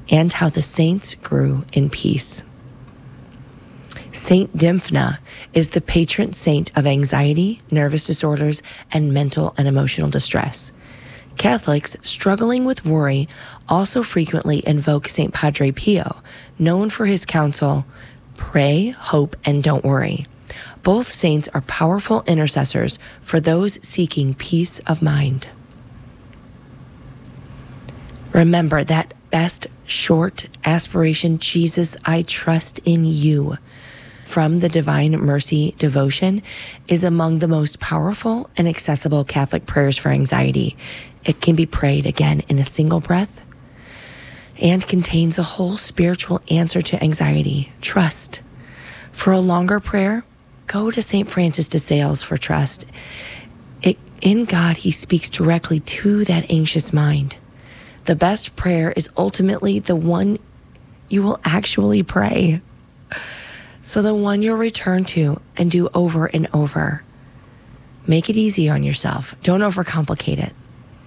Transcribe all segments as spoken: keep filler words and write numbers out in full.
and how the saints grew in peace. Saint Dymphna is the patron saint of anxiety, nervous disorders, and mental and emotional distress. Catholics struggling with worry also frequently invoke Saint Padre Pio, known for his counsel, pray, hope, and don't worry. Both saints are powerful intercessors for those seeking peace of mind. Remember that best short aspiration, Jesus, I trust in you, from the Divine Mercy devotion, is among the most powerful and accessible Catholic prayers for anxiety. It can be prayed again in a single breath and contains a whole spiritual answer to anxiety, trust. For a longer prayer, go to Saint Francis de Sales for trust. It, in God, he speaks directly to that anxious mind. The best prayer is ultimately the one you will actually pray. So the one you'll return to and do over and over. Make it easy on yourself. Don't overcomplicate it.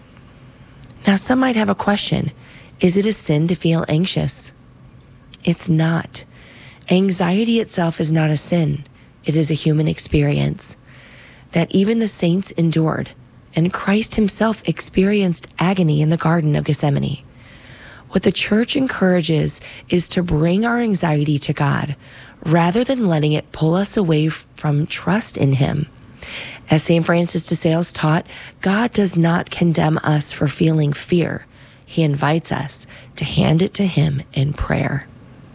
Now, some might have a question. Is it a sin to feel anxious? It's not. Anxiety itself is not a sin. It is a human experience that even the saints endured, and Christ himself experienced agony in the Garden of Gethsemane. What the Church encourages is to bring our anxiety to God, rather than letting it pull us away from trust in him. As Saint Francis de Sales taught, God does not condemn us for feeling fear. He invites us to hand it to him in prayer.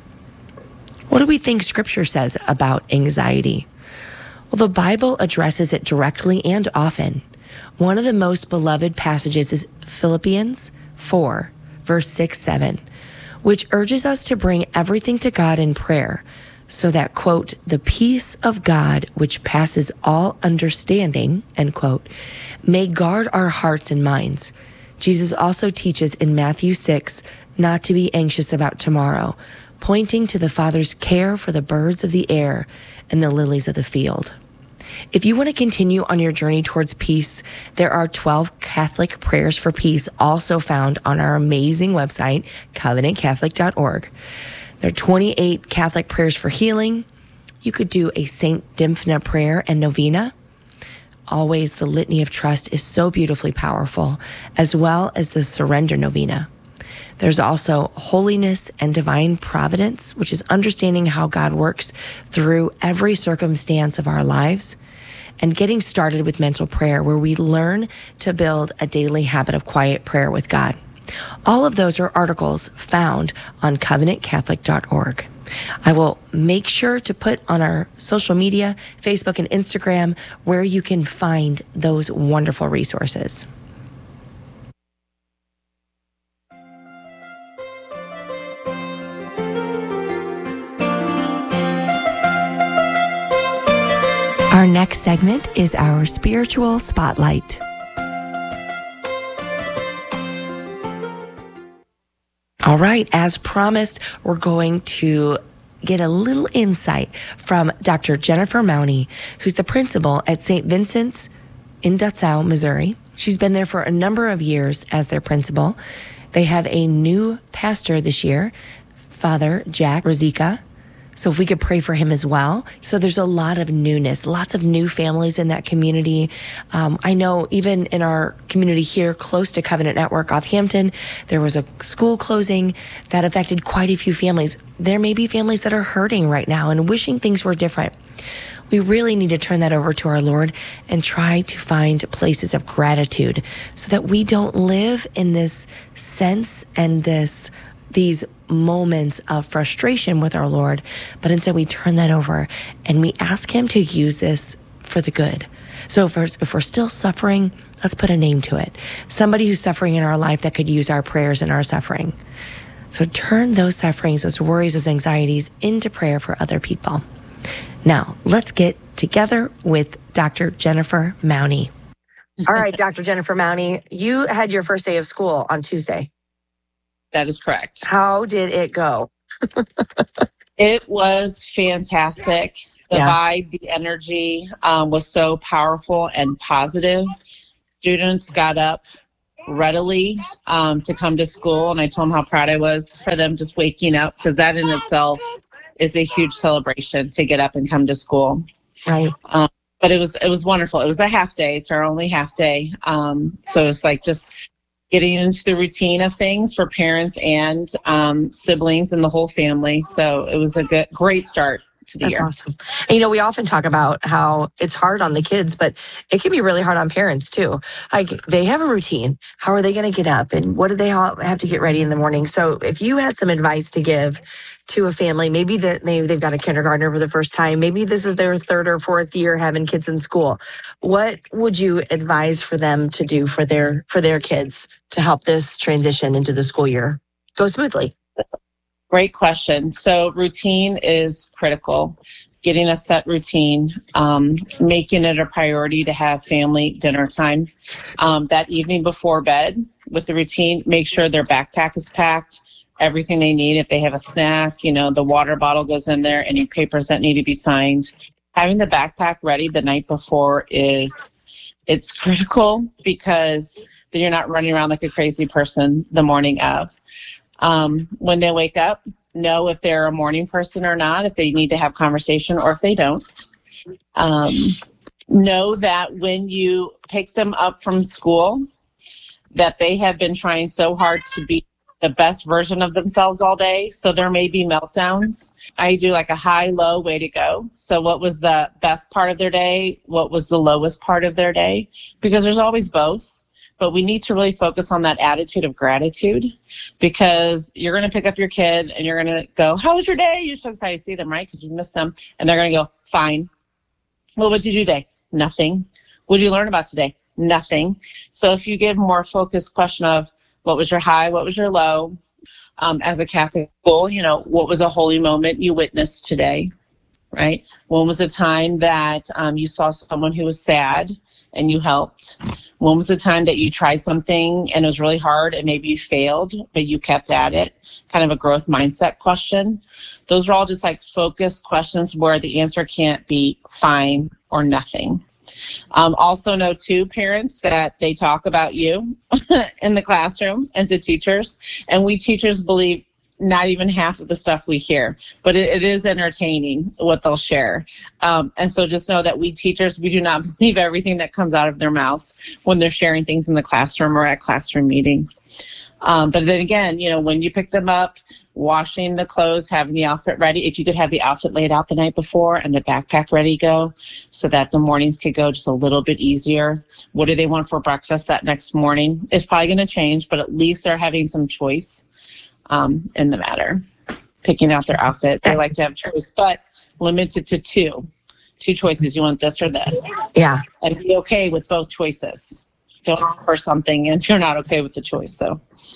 What do we think Scripture says about anxiety? Well, the Bible addresses it directly and often. One of the most beloved passages is Philippians four, verse six, seven, which urges us to bring everything to God in prayer, so that, quote, the peace of God, which passes all understanding, end quote, may guard our hearts and minds. Jesus also teaches in Matthew six not to be anxious about tomorrow, pointing to the Father's care for the birds of the air and the lilies of the field. If you want to continue on your journey towards peace, there are twelve Catholic prayers for peace also found on our amazing website, covenant catholic dot org. There are twenty-eight Catholic prayers for healing. You could do a Saint Dymphna prayer and novena. Always, the Litany of Trust is so beautifully powerful, as well as the Surrender novena. There's also Holiness and Divine Providence, which is understanding how God works through every circumstance of our lives, and Getting Started with Mental Prayer, where we learn to build a daily habit of quiet prayer with God. All of those are articles found on covenant catholic dot org. I will make sure to put on our social media, Facebook and Instagram, where you can find those wonderful resources. Our next segment is our Spiritual Spotlight. All right, as promised, we're going to get a little insight from Doctor Jennifer Mowney, who's the principal at Saint Vincent's in Dessau, Missouri. She's been there for a number of years as their principal. They have a new pastor this year, Father Jack Ruzicka. So if we could pray for him as well. So there's a lot of newness, lots of new families in that community. Um, I know even in our community here close to Covenant Network off Hampton, there was a school closing that affected quite a few families. There may be families that are hurting right now and wishing things were different. We really need to turn that over to our Lord and try to find places of gratitude so that we don't live in this sense and this these moments of frustration with our Lord, but instead we turn that over and we ask him to use this for the good. So if we're, if we're still suffering, let's put a name to it. Somebody who's suffering in our life that could use our prayers in our suffering. So turn those sufferings, those worries, those anxieties into prayer for other people. Now, let's get together with Doctor Jennifer Mowney. All right, Doctor Jennifer Mowney, you had your first day of school on Tuesday. That is correct. How did it go? It was fantastic. The Yeah. vibe, the energy um, was so powerful and positive. Students got up readily um, to come to school. And I told them how proud I was for them just waking up, because that in itself is a huge celebration to get up and come to school. Right. Um, but it was, it was wonderful. It was a half day. It's our only half day. Um, so it's like just getting into the routine of things for parents and um, siblings and the whole family. So it was a good, great start to the That's year. awesome. And, you know, we often talk about how it's hard on the kids, but it can be really hard on parents too. Like, they have a routine. How are they going to get up? And what do they ha- have to get ready in the morning? So if you had some advice to give to a family, maybe that they, they've got a kindergartner for the first time, maybe this is their third or fourth year having kids in school, what would you advise for them to do for their for their kids to help this transition into the school year go smoothly? Great question. So routine is critical. Getting a set routine, um, making it a priority to have family dinner time. Um, that evening before bed with the routine, make sure their backpack is packed, everything they need. If they have a snack, you know, the water bottle goes in there, any papers that need to be signed. Having the backpack ready the night before is, it's critical, because then you're not running around like a crazy person the morning of. Um, when they wake up, know if they're a morning person or not, if they need to have conversation or if they don't. Um, know that when you pick them up from school, that they have been trying so hard to be the best version of themselves all day. So there may be meltdowns. I do like a high, low way to go. So what was the best part of their day? What was the lowest part of their day? Because there's always both. But we need to really focus on that attitude of gratitude, because you're going to pick up your kid and you're going to go, how was your day? You're so excited to see them, right? Because you missed them. And they're going to go, fine. Well, what did you do today? Nothing. What did you learn about today? Nothing. So if you give more focused question of what was your high, what was your low, um, as a Catholic school, you know, what was a holy moment you witnessed today, right? When was a time that um, you saw someone who was sad and you helped? When was the time that you tried something and it was really hard and maybe you failed, but you kept at it? Kind of a growth mindset question. Those are all just like focused questions where the answer can't be fine or nothing. Um, also know too, parents, that they talk about you in the classroom and to teachers. And we teachers believe not even half of the stuff we hear, but it, it is entertaining what they'll share. Um, and so just know that we teachers, we do not believe everything that comes out of their mouths when they're sharing things in the classroom or at classroom meeting. Um, but then again, you know, when you pick them up, washing the clothes, having the outfit ready, if you could have the outfit laid out the night before and the backpack ready to go so that the mornings could go just a little bit easier. What do they want for breakfast that next morning? It's probably going to change, but at least they're having some choice um, in the matter. Picking out their outfit. They like to have choice, but limited to two. Two choices. You want this or this. Yeah. And be okay with both choices. Don't offer something if you're not okay with the choice. So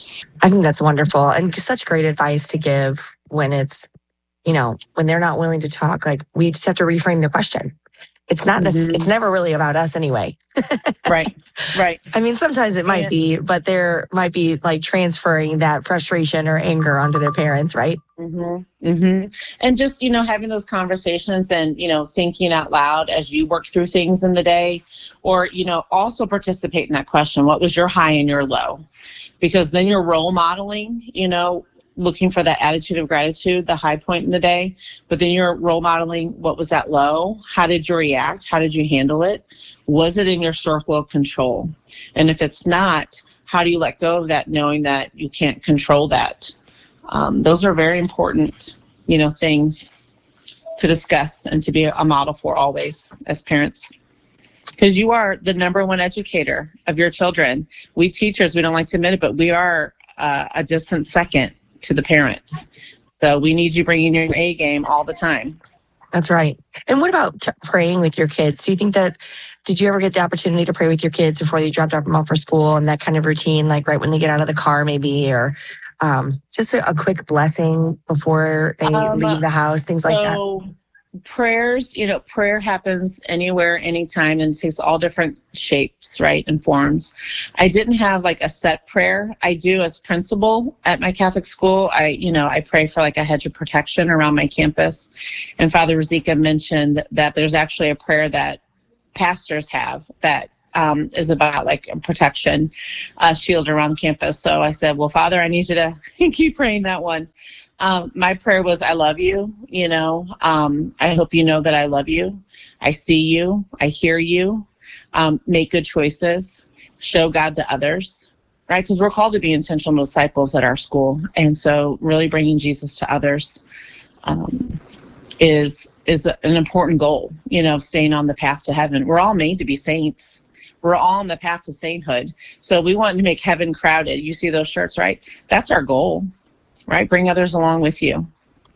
I think that's wonderful and such great advice to give when it's, you know, when they're not willing to talk. Like, we just have to reframe the question. It's not, mm-hmm. It's never really about us anyway. Right, right. I mean, sometimes it might yeah. be, but there might be like transferring that frustration or anger onto their parents, right? Mm-hmm. Mm-hmm. And just, you know, having those conversations and, you know, thinking out loud as you work through things in the day, or, you know, also participate in that question. What was your high and your low? Because then you're role modeling, you know, looking for that attitude of gratitude, the high point in the day, but then you're role modeling what was that low? How did you react? How did you handle it? Was it in your circle of control? And if it's not, how do you let go of that, knowing that you can't control that? Um, those are very important, you know, things to discuss and to be a model for always as parents. Because you are the number one educator of your children. We teachers, we don't like to admit it, but we are uh, a distant second to the parents. So we need you bringing your A game all the time. That's right. And what about t- praying with your kids? Do you think that, did you ever get the opportunity to pray with your kids before you dropped them off for school and that kind of routine, like right when they get out of the car maybe, or um, just a, a quick blessing before they um, leave the house, things like so- that? Prayers, you know, prayer happens anywhere, anytime, and it takes all different shapes, right, and forms. I didn't have like a set prayer. I do as principal at my Catholic school. I, you know, I pray for like a hedge of protection around my campus. And Father Rizika mentioned that there's actually a prayer that pastors have that um, is about like a protection uh, shield around campus. So I said, well, Father, I need you to keep praying that one. Um, my prayer was, I love you. You know, um, I hope you know that I love you. I see you. I hear you. Um, make good choices. Show God to others, right? Because we're called to be intentional disciples at our school. And so really bringing Jesus to others um, is is an important goal, you know, staying on the path to heaven. We're all made to be saints. We're all on the path to sainthood. So we want to make heaven crowded. You see those shirts, right? That's our goal, right? Bring others along with you.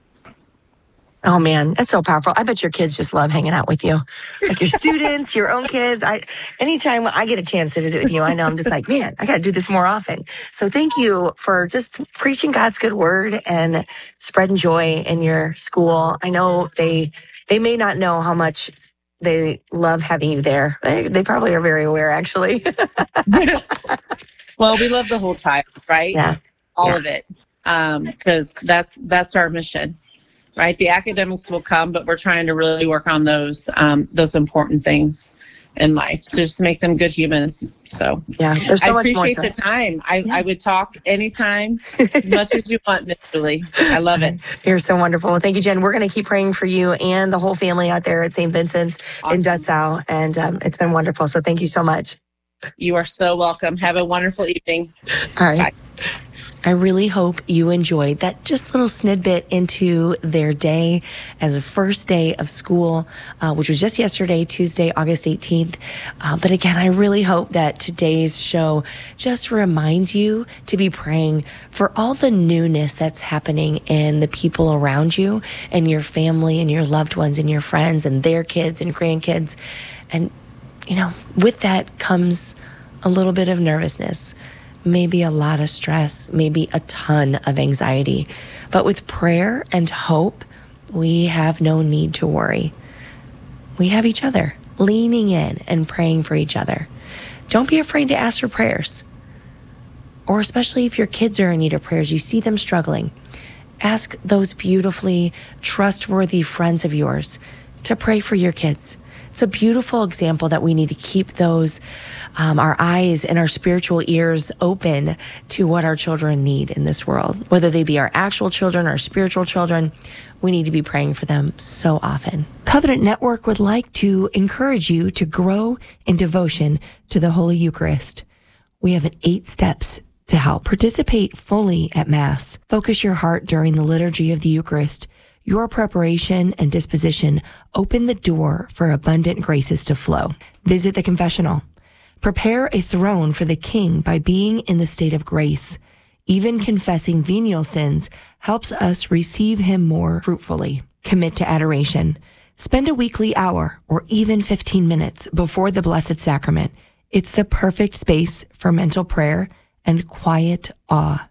Oh man, that's so powerful. I bet your kids just love hanging out with you. Like your students, your own kids. I anytime I get a chance to visit with you, I know I'm just like, man, I got to do this more often. So thank you for just preaching God's good word and spreading joy in your school. I know they they may not know how much they love having you there. They, they probably are very aware, actually. Well, we love the whole child, right? Yeah. All yeah. of it. Um, because that's that's our mission. Right, the academics will come, but we're trying to really work on those um, those important things in life to just make them good humans. So, yeah, there's so I much appreciate more to the time. I, yeah. I would talk anytime, as much as you want, Miz Julie. I love it. You're so wonderful. Thank you, Jen. We're going to keep praying for you and the whole family out there at Saint Vincent's awesome. in Dutzow, and um, it's been wonderful. So, thank you so much. You are so welcome. Have a wonderful evening. All right. Bye. I really hope you enjoyed that just little snippet into their day as a first day of school, uh, which was just yesterday, Tuesday, August eighteenth. Uh, but again, I really hope that today's show just reminds you to be praying for all the newness that's happening in the people around you and your family and your loved ones and your friends and their kids and grandkids. And, you know, with that comes a little bit of nervousness. Maybe a lot of stress, maybe a ton of anxiety. But with prayer and hope, we have no need to worry. We have each other, leaning in and praying for each other. Don't be afraid to ask for prayers. Or especially if your kids are in need of prayers, you see them struggling. Ask those beautifully trustworthy friends of yours to pray for your kids. It's a beautiful example that we need to keep those, um, our eyes and our spiritual ears open to what our children need in this world. Whether they be our actual children or spiritual children, we need to be praying for them so often. Covenant Network would like to encourage you to grow in devotion to the Holy Eucharist. We have eight steps to help. Participate fully at Mass. Focus your heart during the liturgy of the Eucharist. Your preparation and disposition open the door for abundant graces to flow. Visit the confessional. Prepare a throne for the King by being in the state of grace. Even confessing venial sins helps us receive him more fruitfully. Commit to adoration. Spend a weekly hour or even fifteen minutes before the Blessed Sacrament. It's the perfect space for mental prayer and quiet awe.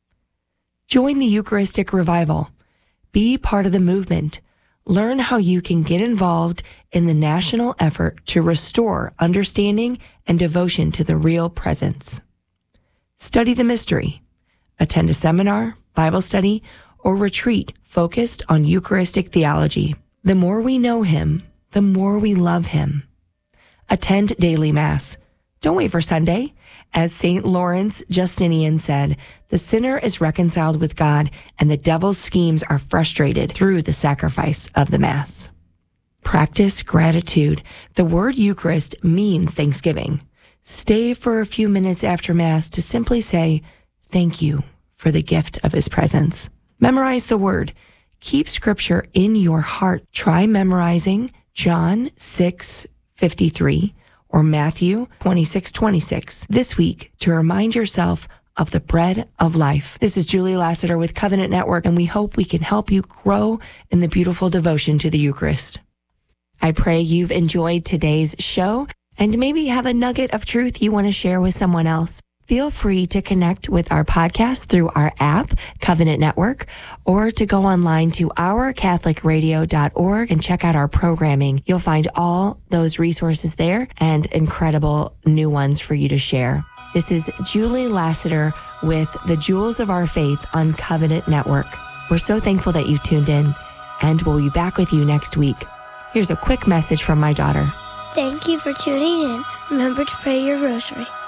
Join the Eucharistic Revival. Be part of the movement. Learn how you can get involved in the national effort to restore understanding and devotion to the real presence. Study the mystery. Attend a seminar, Bible study, or retreat focused on Eucharistic theology. The more we know him, the more we love him. Attend daily Mass. Don't wait for Sunday. As Saint Lawrence Justinian said, the sinner is reconciled with God and the devil's schemes are frustrated through the sacrifice of the Mass. Practice gratitude. The word Eucharist means thanksgiving. Stay for a few minutes after Mass to simply say, thank you for the gift of his presence. Memorize the word. Keep scripture in your heart. Try memorizing John six fifty-three or Matthew twenty-six twenty-six this week to remind yourself of the bread of life. This is Julie Lassiter with Covenant Network, and we hope we can help you grow in the beautiful devotion to the Eucharist. I pray you've enjoyed today's show and maybe have a nugget of truth you want to share with someone else. Feel free to connect with our podcast through our app, Covenant Network, or to go online to our catholic radio dot org and check out our programming. You'll find all those resources there and incredible new ones for you to share. This is Julie Lassiter with the Jewels of Our Faith on Covenant Network. We're so thankful that you tuned in, and we'll be back with you next week. Here's a quick message from my daughter. Thank you for tuning in. Remember to pray your rosary.